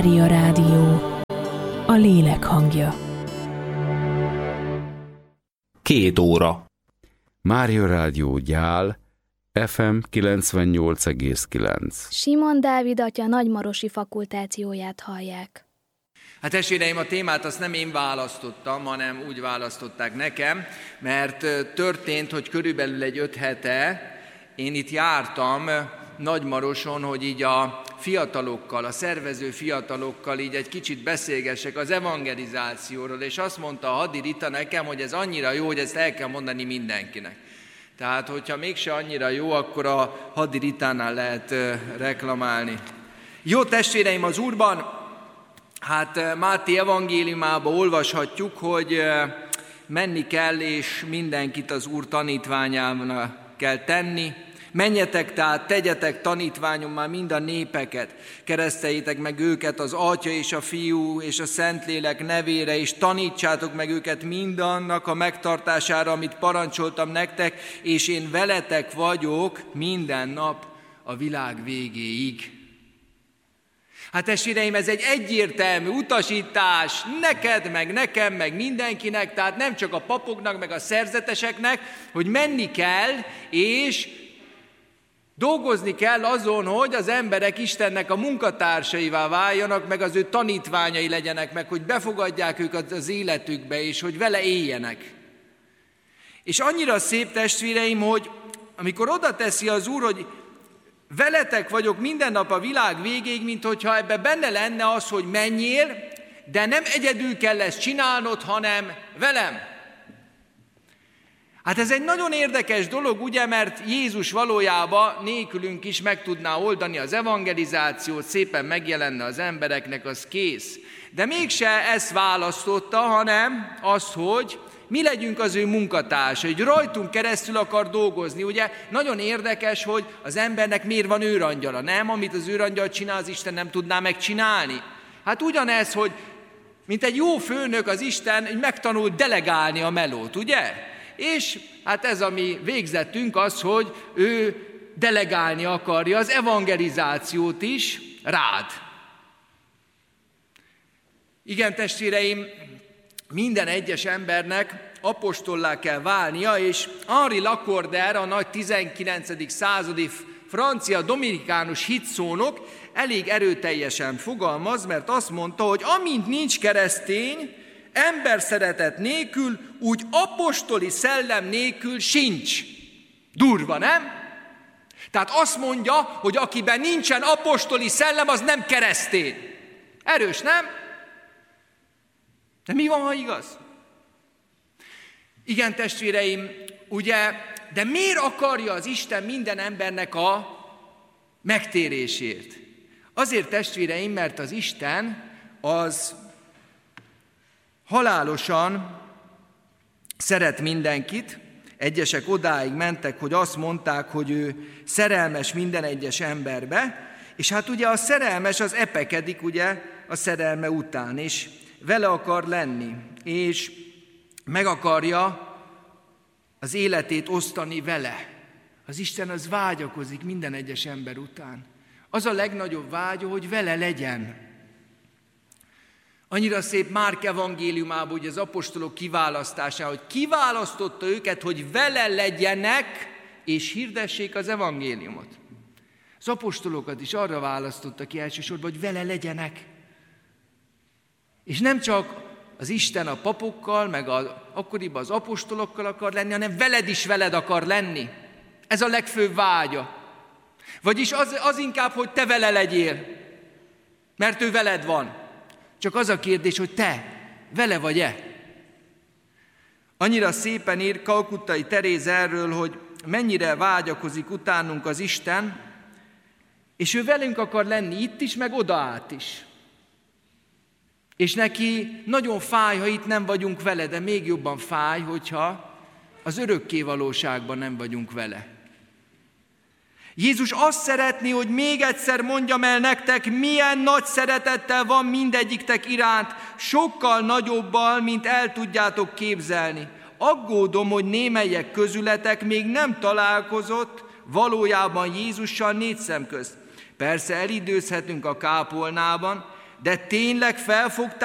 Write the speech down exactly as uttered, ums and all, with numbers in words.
Mária Rádió, a lélek hangja. Két óra. Mária Rádió Gyál, ef em kilencvennyolc egész kilenc. Simon Dávid atya nagymarosi fakultációját hallják. Hát testvéreim, a témát azt nem én választottam, hanem úgy választották nekem, mert történt, hogy körülbelül egy öt hete én itt jártam Nagymaroson, hogy így a fiatalokkal, a szervező fiatalokkal így egy kicsit beszélgessek az evangelizációról, és azt mondta a Hadi Rita nekem, hogy ez annyira jó, hogy ezt el kell mondani mindenkinek. Tehát, hogyha mégse annyira jó, akkor a Hadi Ritánál lehet reklamálni. Jó testvéreim az Úrban, hát Máté evangéliumában olvashatjuk, hogy menni kell, és mindenkit az Úr tanítványává kell tenni. Menjetek tehát, tegyetek tanítványommá mind a népeket, kereszteljétek meg őket az Atya és a Fiú és a Szentlélek nevére, és tanítsátok meg őket mindannak a megtartására, amit parancsoltam nektek, és én veletek vagyok minden nap a világ végéig. Hát testvéreim, ez egy egyértelmű utasítás neked, meg nekem, meg mindenkinek, tehát nem csak a papoknak, meg a szerzeteseknek, hogy menni kell, és dolgozni kell azon, hogy az emberek Istennek a munkatársaivá váljanak, meg az ő tanítványai legyenek, meg hogy befogadják őket az életükbe, és hogy vele éljenek. És annyira szép, testvéreim, hogy amikor oda teszi az Úr, hogy veletek vagyok minden nap a világ végéig, mint hogyha ebbe benne lenne az, hogy menjél, de nem egyedül kell ezt csinálnod, hanem velem. Hát ez egy nagyon érdekes dolog, ugye, mert Jézus valójában nélkülünk is meg tudná oldani az evangelizációt, szépen megjelenne az embereknek, az kész. De mégse ezt választotta, hanem az, hogy mi legyünk az ő munkatársa, hogy rajtunk keresztül akar dolgozni. Ugye nagyon érdekes, hogy az embernek miért van őrangyala, nem? Amit az őrangyal csinál, az Isten nem tudná megcsinálni. Hát ugyanez, hogy mint egy jó főnök az Isten megtanul delegálni a melót, ugye? És hát ez a mi végzetünk az, hogy ő delegálni akarja az evangelizációt is rád. Igen, testvéreim, minden egyes embernek apostollá kell válnia, és Henri Lacordaire, a nagy tizenkilencedik századi francia dominikánus hitszónok elég erőteljesen fogalmaz, mert azt mondta, hogy amint nincs keresztény, emberszeretet nélkül, úgy apostoli szellem nélkül sincs. Durva, nem? Tehát azt mondja, hogy akiben nincsen apostoli szellem, az nem keresztény. Erős, nem? De mi van, ha igaz? Igen, testvéreim, ugye, de miért akarja az Isten minden embernek a megtérését? Azért, testvéreim, mert az Isten az halálosan szeret mindenkit. Egyesek odáig mentek, hogy azt mondták, hogy ő szerelmes minden egyes emberbe, és hát ugye a szerelmes az epekedik ugye a szerelme után, és vele akar lenni, és meg akarja az életét osztani vele. Az Isten az vágyakozik minden egyes ember után. Az a legnagyobb vágya, hogy vele legyen. Annyira szép Márk evangéliumában, ugye az apostolok kiválasztásán, hogy kiválasztotta őket, hogy vele legyenek, és hirdessék az evangéliumot. Az apostolokat is arra választotta ki elsősorban, hogy vele legyenek. És nem csak az Isten a papokkal, meg a, akkoriban az apostolokkal akar lenni, hanem veled is veled akar lenni. Ez a legfőbb vágya. Vagyis az, az inkább, hogy te vele legyél, mert ő veled van. Csak az a kérdés, hogy te vele vagy-e? Annyira szépen ír Kalkuttai Teréz erről, hogy mennyire vágyakozik utánunk az Isten, és ő velünk akar lenni itt is, meg oda át is. És neki nagyon fáj, ha itt nem vagyunk vele, de még jobban fáj, hogyha az örökké valóságban nem vagyunk vele. Jézus azt szeretné, hogy még egyszer mondjam el nektek, milyen nagy szeretettel van mindegyiktek iránt, sokkal nagyobbal, mint el tudjátok képzelni. Aggódom, hogy némelyek közületek még nem találkozott valójában Jézussal négy szem közt. Persze elidőzhetünk a kápolnában, de tényleg felfogták